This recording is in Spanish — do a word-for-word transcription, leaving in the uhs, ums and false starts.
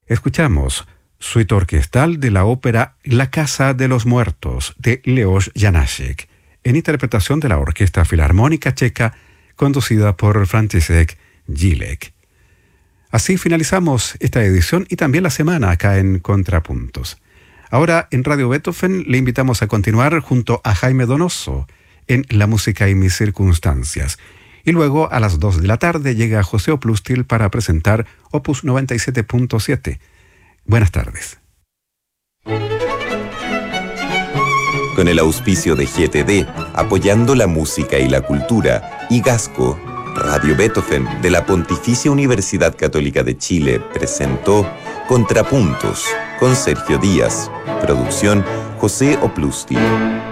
Escuchamos Suite orquestal de la ópera La Casa de los Muertos de Leos Janáček, en interpretación de la Orquesta Filarmónica Checa, conducida por František Jílek. Así finalizamos esta edición y también la semana acá en Contrapuntos. Ahora en Radio Beethoven le invitamos a continuar junto a Jaime Donoso en La música y mis circunstancias. Y luego a las dos de la tarde llega José Oplustil para presentar Opus noventa y siete punto siete. Buenas tardes. Con el auspicio de G T D, apoyando la música y la cultura, y Gasco, Radio Beethoven de la Pontificia Universidad Católica de Chile presentó Contrapuntos con Sergio Díaz. Producción José Oplustil.